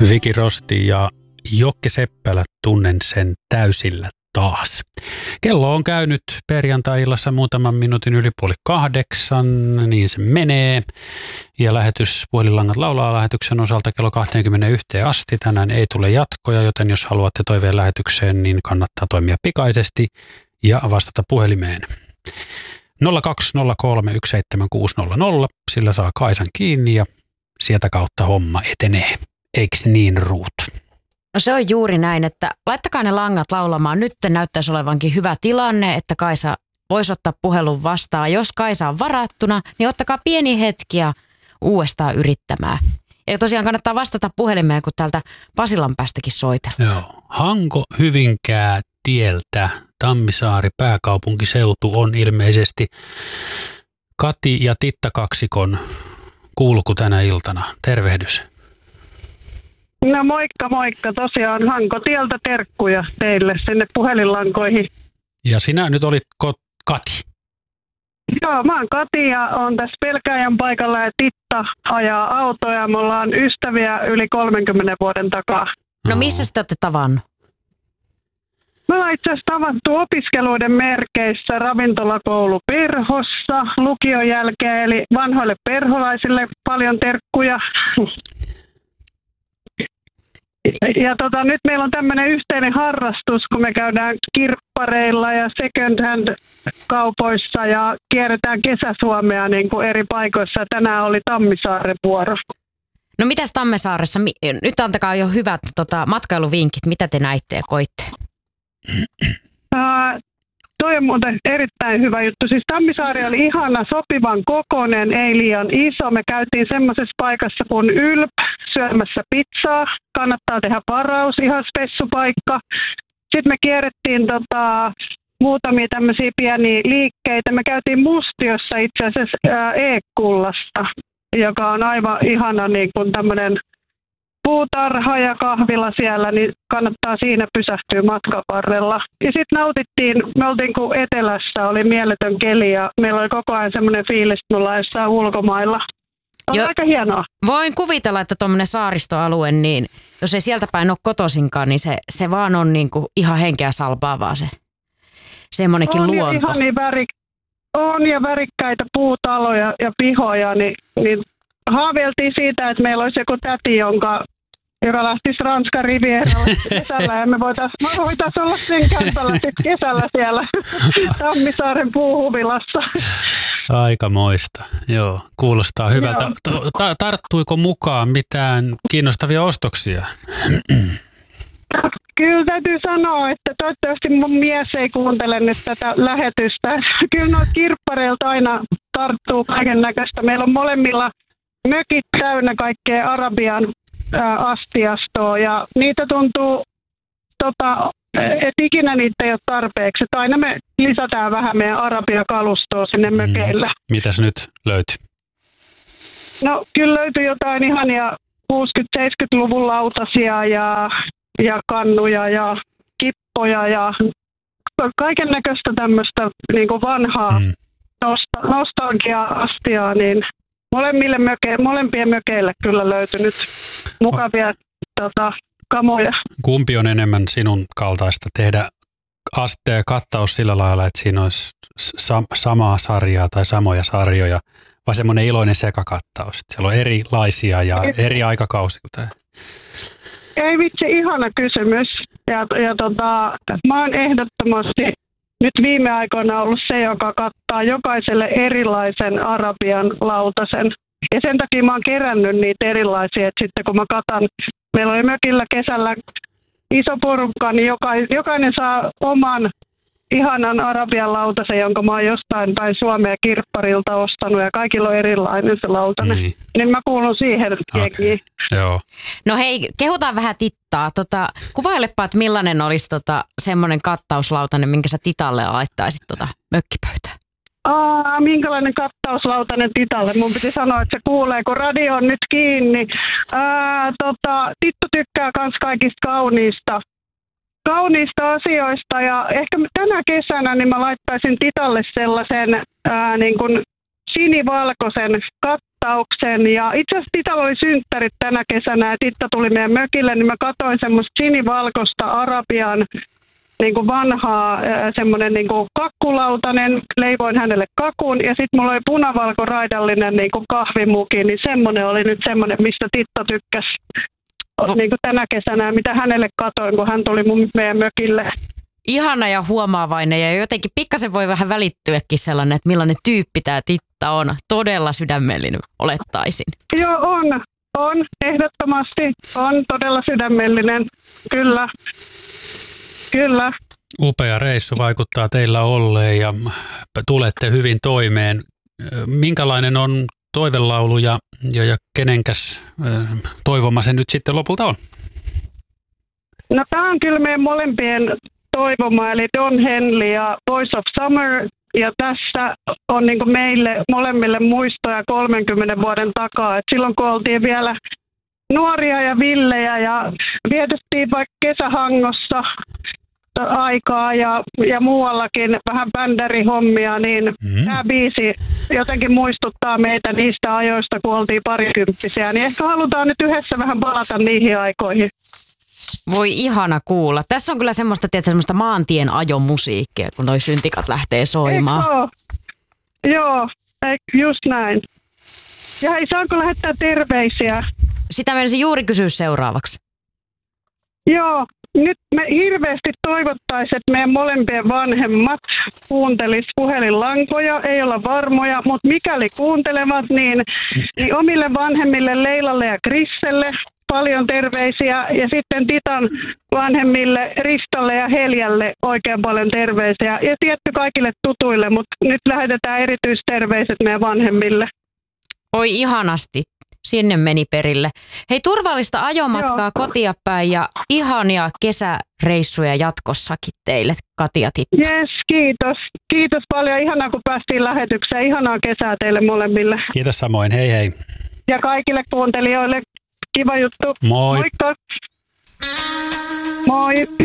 Viki Rosti ja Jokke Seppälä, tunnen sen täysillä taas. Kello on käynyt perjantai-illassa muutaman minuutin yli 7:30, niin se menee. Ja lähetys Puhelinlangat laulaa lähetyksen osalta kello 21 asti. Tänään ei tule jatkoja, joten jos haluatte toiveen lähetykseen, niin kannattaa toimia pikaisesti ja vastata puhelimeen. 0203176600, sillä saa Kaisan kiinni ja sieltä kautta homma etenee. Eikö niin, Ruut? No se on juuri näin, että laittakaa ne langat laulamaan. Nyt näyttäisi olevankin hyvä tilanne, että Kaisa voisi ottaa puhelun vastaan. Jos Kaisa on varattuna, niin ottakaa pieni hetki ja uudestaan yrittämään. Ja tosiaan kannattaa vastata puhelimeen, kun täältä Pasilan päästäkin soitellaan. Joo. Hanko-Hyvinkää tieltä Tammisaari pääkaupunkiseutu on ilmeisesti Kati ja Titta-kaksikon kulku tänä iltana. Tervehdys. No moikka. Tosiaan Hankotieltä terkkuja teille sinne puhelinlankoihin. Ja sinä nyt olit Kati? Joo, mä oon Kati ja on tässä Pelkäjän paikalla ja Titta ajaa autoja. Me ollaan ystäviä yli 30 vuoden takaa. No missä te olette tavannut? Me ollaan itse asiassa tavattu opiskeluiden merkeissä ravintolakoulu Perhossa lukion jälkeen, eli vanhoille perholaisille paljon terkkuja. Ja nyt meillä on tämmöinen yhteinen harrastus, kun me käydään kirppareilla ja second hand kaupoissa ja kierretään Kesäsuomea niin kuin eri paikoissa. Tänään oli Tammisaaren vuoro. No mitäs Tammisaaressa? Nyt antakaa jo hyvät matkailuvinkit. Mitä te näitte ja koitte? Toi on muuten erittäin hyvä juttu. Siis Tammisaari oli ihana, sopivan kokoinen, ei liian iso. Me käytiin semmoisessa paikassa kuin Ylp syömässä pizzaa. Kannattaa tehdä varaus, ihan spessupaikka. Sitten me kierrettiin muutamia tämmöisiä pieniä liikkeitä. Me käytiin Mustiossa itse asiassa E-kullasta, joka on aivan ihana niin kuin tämmöinen puutarha ja kahvila siellä, niin kannattaa siinä pysähtyä matkan varrella. Ja sitten nautittiin, me oltiin kuin etelässä, oli mieletön keli ja meillä oli koko ajan semmoinen fiilis, että me ollaan jossain ulkomailla. On aika hienoa. Voin kuvitella, että tuommoinen saaristoalue, niin jos ei sieltä päin ole kotoisinkaan, niin se vaan on niin kuin ihan henkeä salpaavaa se semmoinenkin luonto. On ja värikkäitä puutaloja ja pihoja, niin haaveiltiin siitä, että meillä olisi joku täti, joka lähtisi Ranskan rivieralle kesällä ja me voitaisiin olla sen kämpällä sitten kesällä siellä Tammisaaren puuhuvilassa. Aikamoista, joo. Kuulostaa hyvältä. Tarttuiko mukaan mitään kiinnostavia ostoksia? Kyllä täytyy sanoa, että toivottavasti mun mies ei kuuntele nyt tätä lähetystä. Kyllä noita kirppareilta aina tarttuu kaiken näköistä. Meillä on molemmilla mökit täynnä kaikkea Arabian astiastoa ja niitä tuntuu, että ikinä niitä ei ole tarpeeksi. Että aina me lisätään vähän meidän Arabia-kalustoa sinne mökeillä. Mitäs nyt löytyy? No kyllä löytyy jotain ihania 60-70-luvun lautasia ja kannuja ja kippoja ja kaiken näköistä tämmöistä niin kuin vanhaa nostalgia-astiaa, niin molempien mökeille kyllä löytynyt mukavia kamoja. Kumpi on enemmän sinun kaltaista tehdä aste ja kattaus sillä lailla, että siinä olisi samaa sarjaa tai samoja sarjoja, vai semmoinen iloinen sekakattaus, että siellä on erilaisia ja eri aikakausi kuin tämä? Ei vitsi, ihana kysymys. Mä oon ehdottomasti nyt viime aikoina ollut se, joka kattaa jokaiselle erilaisen Arabian lautasen. Ja sen takia mä oon kerännyt niitä erilaisia, että sitten kun mä katan, meillä oli mökillä kesällä iso porukka, niin jokainen saa oman ihanan Arabian lautasen, jonka mä oon jostain päin Suomea kirpparilta ostanut ja kaikilla on erilainen se lautanen. Niin mä kuulun siihen jengiin. Joo. No hei, kehutaan vähän Tittaa. Kuvailepa, että millainen olisi semmoinen kattauslautanen, minkä sä Titalle laittaisit mökkipöytään? Minkälainen kattauslautanen Titalle? Mun piti sanoa, että se kuulee, kun radio on nyt kiinni. Tittu tykkää kans kaikista kauniista asioista ja ehkä tänä kesänä niin mä laittaisin Titalle sellaisen niin kuin sinivalkoisen kohtauksen. Ja itse asiassa Titalla oli synttärit tänä kesänä ja Titta tuli meidän mökille, niin mä katsoin semmoista sinivalkoista Arabian niin kuin vanhaa semmoinen niin kuin kakkulautanen, leivoin hänelle kakun ja sitten mulla oli punavalkoraidallinen niin kuin kahvimuki, niin semmoinen oli nyt semmoinen, mistä Titta tykkäsi niin kuin tänä kesänä, mitä hänelle katoin, kun hän tuli meidän mökille. Ihana ja huomaavainen ja jotenkin pikkasen voi vähän välittyäkin sellainen, että millainen tyyppi tämä Titta on. Todella sydämellinen, olettaisin. Joo, on, ehdottomasti on todella sydämellinen, kyllä. Upea reissu vaikuttaa teillä olleen ja tulette hyvin toimeen. Minkälainen on toivelaulu ja kenenkäs toivoma se nyt sitten lopulta on? No tämä on kyllä meidän molempien toivoma, eli Don Henley ja Voice of Summer. Ja tässä on niin kuin meille molemmille muistoja 30 vuoden takaa. Et silloin kun oltiin vielä nuoria ja villejä ja vietettiin vaikka kesähangossa aikaa ja muuallakin vähän bändärihommia, niin tämä biisi jotenkin muistuttaa meitä niistä ajoista, kun oltiin parikymppisiä. Niin ehkä halutaan nyt yhdessä vähän palata niihin aikoihin. Voi ihana kuulla. Tässä on kyllä semmoista maantien ajomusiikkia, kun noi syntikat lähtee soimaan. Joo, just näin. Ja hei, saanko lähettää terveisiä? Sitä menisin juuri kysyä seuraavaksi. Joo, nyt me hirveästi toivottaisiin, että meidän molempien vanhemmat kuuntelis puhelinlankoja, ei olla varmoja, mutta mikäli kuuntelevat, niin omille vanhemmille Leilalle ja Krisselle paljon terveisiä ja sitten Titan vanhemmille Ristalle ja Heljälle oikein paljon terveisiä ja tietty kaikille tutuille, mutta nyt lähetetään erityisterveiset meidän vanhemmille. Oi ihanasti. Sinne meni perille. Hei, turvallista ajomatkaa kotia päin ja ihania kesäreissuja jatkossakin teille, Kati ja Titta. Yes, kiitos. Kiitos paljon. Ihanaa, kun päästiin lähetykseen. Ihanaa kesää teille molemmille. Kiitos samoin. Hei hei. Ja kaikille kuuntelijoille kiva juttu. Moi. Moikka. Moi.